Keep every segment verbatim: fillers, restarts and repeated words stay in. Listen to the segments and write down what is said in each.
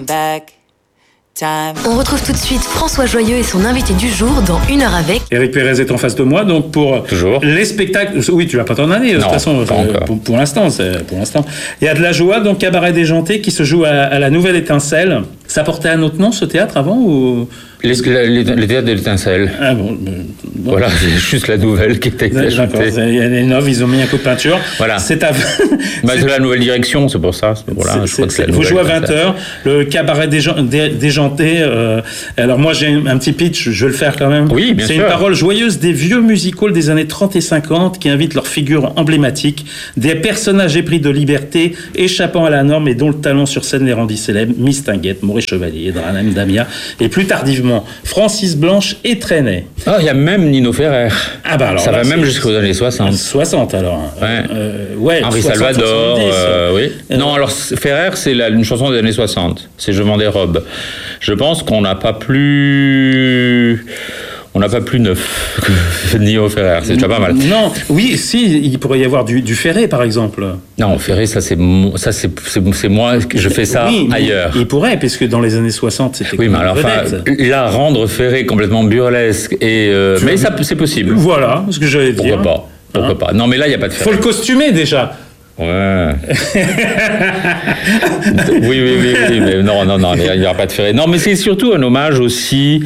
back. Time. On retrouve tout de suite François Joyeux et son invité du jour dans Une heure avec. Éric Pérez est en face de moi, donc pour Toujours. les spectacles. Oui, tu vas pas t'en aller de non, toute façon. Euh, pour, pour l'instant, c'est pour l'instant. Il y a de la joie, donc Cabaret déjanté qui se joue à, à la Nouvelle Étincelle. Ça portait un autre nom, ce théâtre, avant ou... Les, les, les théâtres de l'Étincelle. Ah bon, bon. Voilà, c'est juste la nouvelle qui était ajoutée. Il y a les neufs, ils ont mis un coup de peinture. Voilà. C'est à... bah, c'est la nouvelle direction, c'est pour ça. C'est, voilà, c'est, je crois que c'est il faut jouer à vingt heures. Le Cabaret déjanté. Euh, alors moi, j'ai un petit pitch, je vais le faire quand même. Oui, bien c'est sûr. une parole joyeuse des vieux musicals des années trente et cinquante qui invitent leurs figures emblématiques, des personnages épris de liberté, échappant à la norme et dont le talent sur scène les rendit célèbres. Mistinguett, Maurice Chevalier, Dranem Damia et plus tardivement Francis Blanche et Trenet. Ah, il y a même Nino Ferrer. Ah bah alors ça là, va même jusqu'aux années soixante. soixante alors. Ouais. Euh, ouais Henri soixante, Salvador, euh, oui. Euh, non, alors Ferrer, c'est la, une chanson des années soixante. C'est Je vends des robes. Je pense qu'on n'a pas plus... On n'a pas plus neuf que Nino Ferrer, c'est déjà pas mal. Non, oui, si, il pourrait y avoir du, du Ferré, par exemple. Non, Ferré, ça c'est ça c'est, c'est, c'est moi, je fais ça oui, ailleurs. Il pourrait, puisque dans les années soixante, c'était. Oui, mais alors, enfin, là, rendre Ferré complètement burlesque et euh, mais ça, c'est possible. Voilà, ce que j'allais Pourquoi dire. pas Pourquoi hein pas Non, mais là, il y a pas de Ferré. Faut le costumer déjà. Ouais. oui, oui, oui, oui, mais non, non, non, il n'y aura pas de Ferré. Non, mais c'est surtout un hommage aussi,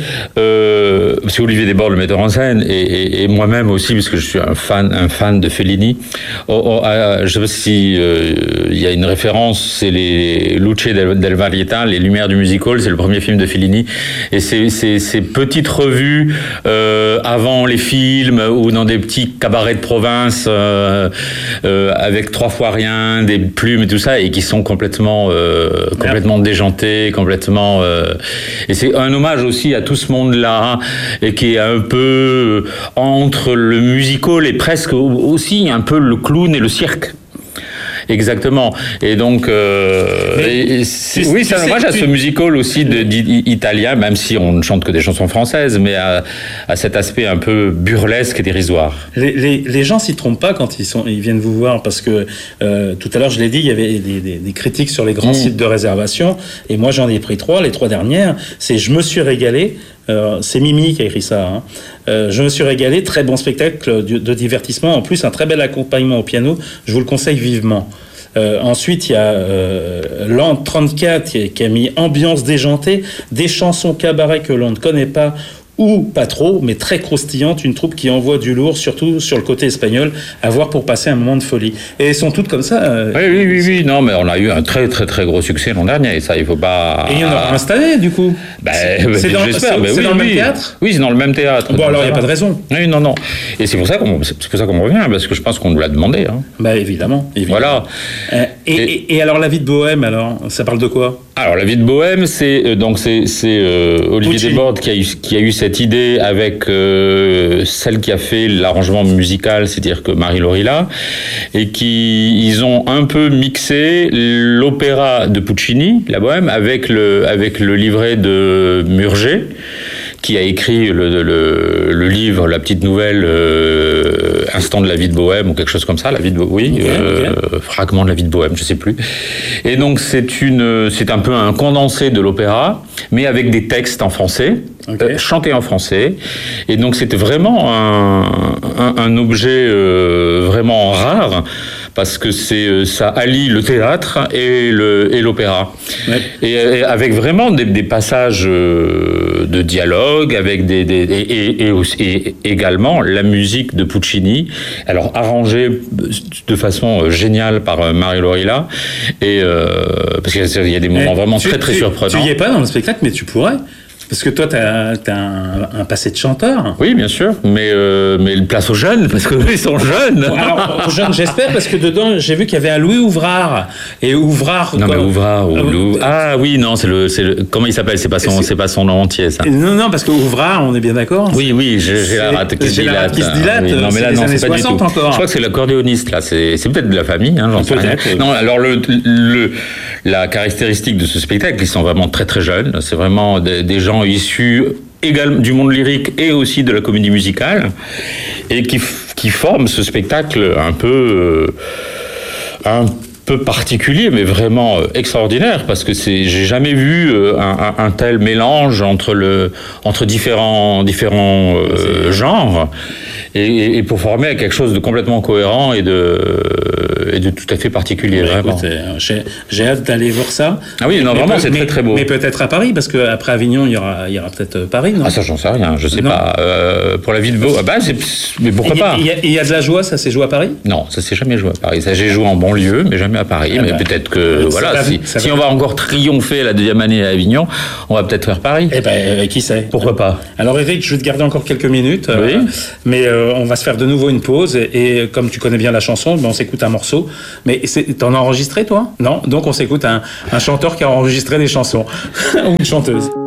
euh, parce qu'Olivier Desbordes, le metteur en scène, et, et, et moi-même aussi, parce que je suis un fan, un fan de Fellini. Oh, oh, euh, je ne sais pas si euh, il y a une référence, c'est les Luce del, del Varietà, les Lumières du musical, c'est le premier film de Fellini, et c'est c'est ces petites revues euh, avant les films ou dans des petits cabarets de province euh, euh, avec trois fois rien, des plumes et tout ça, et qui sont complètement, euh, complètement déjantés, complètement. Euh, et c'est un hommage aussi à tout ce monde-là, et qui est un peu entre le musical et presque aussi un peu le clown et le cirque. Exactement. Et donc, euh, et c'est, tu, oui, c'est un hommage à ce musical aussi de, d'italien, même si on ne chante que des chansons françaises, mais à, à cet aspect un peu burlesque et dérisoire. Les, les, les gens s'y trompent pas quand ils, sont, ils viennent vous voir, parce que euh, tout à l'heure, je l'ai dit, il y avait des, des, des critiques sur les grands mmh. sites de réservation, et moi j'en ai pris trois, les trois dernières, c'est « Je me suis régalé ». Euh, c'est Mimi qui a écrit ça. Hein. Euh, je me suis régalé, très bon spectacle de, de divertissement. En plus, un très bel accompagnement au piano. Je vous le conseille vivement. Euh, ensuite, il y a euh, Land trente-quatre qui, qui a mis ambiance déjantée, des chansons cabaret que l'on ne connaît pas ou pas trop, mais très croustillante, une troupe qui envoie du lourd, surtout sur le côté espagnol, à voir pour passer un moment de folie. Et elles sont toutes comme ça. Euh, oui, oui, oui, oui, non, mais on a eu un très, très, très gros succès l'an dernier, et ça, il faut pas... Et il y en aura un cette année, du coup. Ben, c'est dans, j'espère, c'est, ben, c'est oui, dans le oui. même théâtre. Oui, c'est dans le même théâtre. Bon, alors, il n'y a pas de raison. Oui, non, non. Et c'est pour ça qu'on, c'est pour ça qu'on revient, parce que je pense qu'on nous l'a demandé. Hein. Bah, évidemment, évidemment. Voilà. Euh, et, et, et, et alors, La vie de Bohème, alors, ça parle de quoi ? Alors, La vie de Bohème, c'est, euh, donc, c'est, c'est euh, Olivier Desbordes qui a, eu, qui a eu cette idée avec avec euh, celle qui a fait l'arrangement musical, c'est-à-dire que Marie Lorilla, et qui ils ont un peu mixé l'opéra de Puccini, la Bohème, avec le avec le livret de Murger, qui a écrit le, le, le livre, la petite nouvelle euh, Instant de la vie de Bohème ou quelque chose comme ça, la vie de oui, okay, euh, okay. Fragment de la vie de Bohème, je sais plus. Et donc c'est une, c'est un peu un condensé de l'opéra, mais avec des textes en français, okay. euh, chantés en français. Et donc c'était vraiment un, un, un objet euh, vraiment rare. Parce que c'est ça allie le théâtre et le et l'opéra, ouais. et, et avec vraiment des, des passages de dialogue, avec des, des et, et, et, aussi, et également la musique de Puccini, alors arrangée de façon géniale par Marie Lorilla, et euh, parce qu'il y a des moments mais vraiment tu, très très tu, surprenants. Tu y es pas dans le spectacle, mais tu pourrais. Parce que toi, tu as un, un passé de chanteur. Oui, bien sûr, mais, euh, mais place aux jeunes, parce qu'eux, ils sont jeunes. Alors, aux jeunes, j'espère, parce que dedans, j'ai vu qu'il y avait un Louis Ouvrard. Et Ouvrard... Non, quoi, mais Ouvrard... Ou Lou... Ah oui, non, c'est le, c'est le... Comment il s'appelle ? C'est pas son, c'est pas son nom entier, ça. Non, non, parce que Ouvrard, on est bien d'accord ? Oui, oui, j'ai, j'ai la rate qui se dilate. Qui se dilate, oui, non, mais là, non, c'est pas du tout. Encore. Je crois que c'est l'accordéoniste, là. C'est, c'est peut-être de la famille, hein, j'en sais rien. Oui. Non, alors, le, le, la caractéristique de ce spectacle, ils sont vraiment très, très jeunes. C'est vraiment des, des gens issus... également du monde lyrique et aussi de la comédie musicale, et qui, qui forment ce spectacle un peu, euh, un peu particulier, mais vraiment euh, extraordinaire, parce que c'est, j'ai jamais vu euh, un, un, un tel mélange entre le, entre différents, différents euh, genres, et, et pour former quelque chose de complètement cohérent et de, et de tout à fait particulier, Ouais, vraiment. écoute, euh, j'ai, j'ai hâte d'aller voir ça. Ah oui, non, Mais vraiment, peut- c'est mais- très très beau. Mais peut-être à Paris, parce qu'après Avignon, il y aura, il y aura peut-être euh, Paris, non? Ah ça, j'en sais rien, je sais Non. pas. Euh, pour la vie de Beau, ah bah, c'est, mais pourquoi Il y a- pas? Il y, a- il y a de la joie, ça s'est joué à Paris? Non, ça s'est jamais joué à Paris. Ça, j'ai joué en banlieue, mais jamais à Paris. Ah mais bah, peut-être que, ça voilà, va- si, ça si va- on va encore triompher la deuxième année à Avignon, on va peut-être faire Paris. Eh ben, euh, qui sait? Pourquoi pas? Alors Eric, je vais te garder encore quelques minutes, euh, Oui. mais euh, on va se faire de nouveau une pause et, et comme tu connais bien la chanson, ben, on s'écoute un morceau. Mais c'est, t'en as enregistré toi? Non? Donc on s'écoute un, un chanteur qui a enregistré des chansons ou une chanteuse.